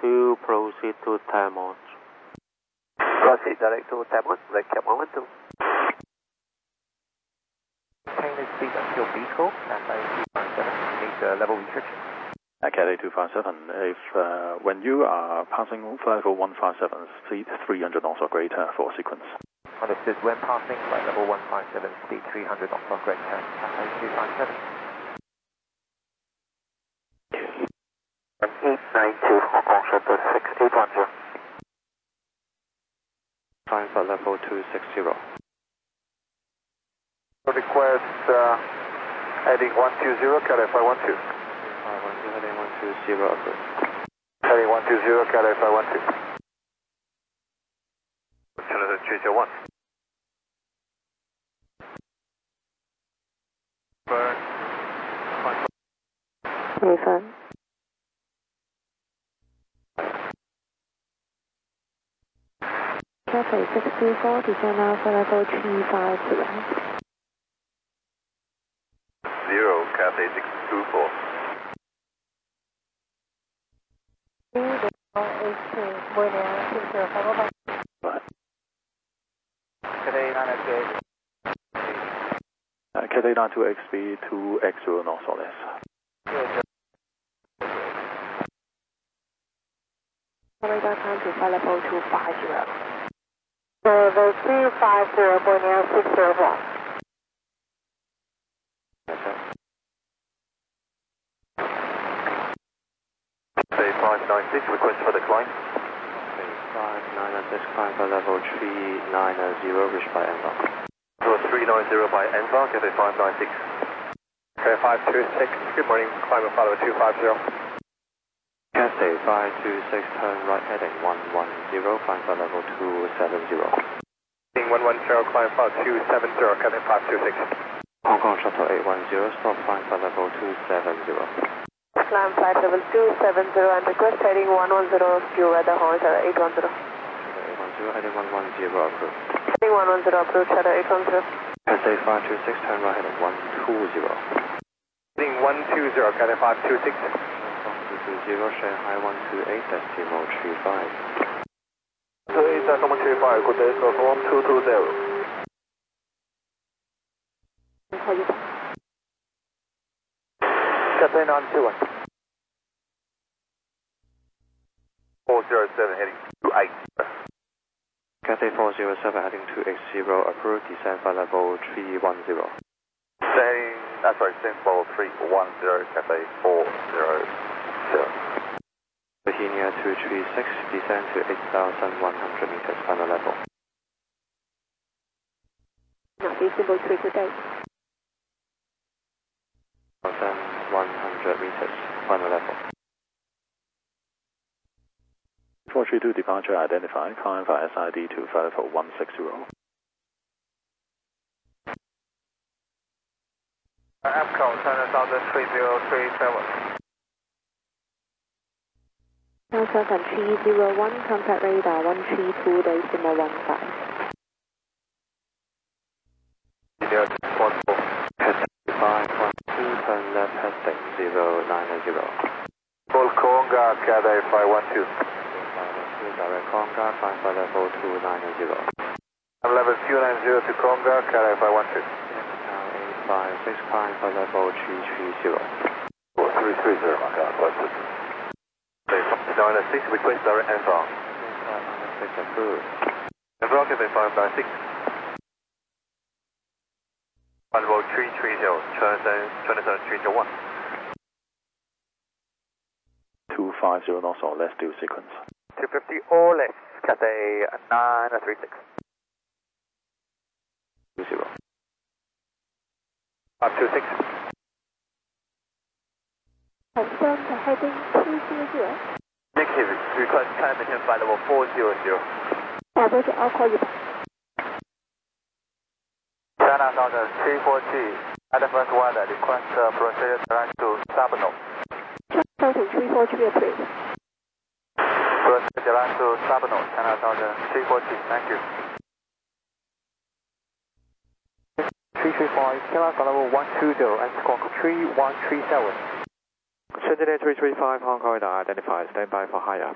2, proceed to Tamont. Proceed direct to Tamont, red cap momentum. Maintain the speed until Beagle, Cathay 257, need level restriction. Cathay 257, if when you are passing flight level 157, speed 300 knots or greater for sequence. Understood. When passing flight level 157, speed 300 knots or greater, Cathay 257. 892, Hong Kong Shuttle 6810. Climb for level 260. Request heading 120, Cathay 512. 512, heading 120, approved. Heading 120, Cathay 512. Shuttle 301. Burn. Refund. Cathay 624, descend now for level 350. 0, Cathay 624. Cathay 928. Cathay 92XB 2X0 knots or less. Radar time to flight level 250. Level 250, Borneo 604. Cathay 596, request for decline. Okay, 596, climb for level 390, reached by NVAR. So 390 by NVAR, Cathay 596. Cathay 526, good morning, climb and follow 250. Cathay 526, turn right heading 110, climb for level 270. Heading 110, climb follow 270, Cathay 526. Hong Kong Shuttle 810, stop climb for level 270. Climb flight level 270 and request heading 110, due weather horn, Shuttle 810. 810, heading 110, approved. Heading 110, approved, Shuttle 810. Cathay 526, turn right heading 120. Heading 120, Cathay 526. 220, Shanghai 128, decimal 35. 28, decimal 35, good day, so 1220. Cathay 921. 407, heading 28. Cathay 407, heading 2X0, approved, descend for level 310. Heading, descend for 310, Cathay 407. Bohemia 236, descend to 8,100 meters, final level. Not visible tree today. 1,100 meters, final level. 432 departure identified, climb for SID to flight level 160. APCO, China Southern 3037. Now 7301, contact radar 132, decimal 15. India 14. Cathay 512, turn left heading 090. Full Konga, Cathay 512. Direct Konga, climb for level 290. I'm level 290 to Konga, Cathay 512. Now 856, climb for level 330. 330, my God, what's this? 996, request direct NVAR. 596 approved. NVAR, Cathay 596. Level 330, Trinidad 301. 250 knots or less, due sequence. 250 or less, Cathay 936. 20. 526. Confirm the heading 200. Negative, request time maintain flight level 400. Average, I'll call you back. China Southern 340, Advance weather, request procedure direct to Sabno. Southern 340 approved. Procedure direct to Sabno, China Southern 340, thank you. 335, China for level 120 and squawk 3137. Shenzhen 335, Hong Kong radar identified, stand by for higher.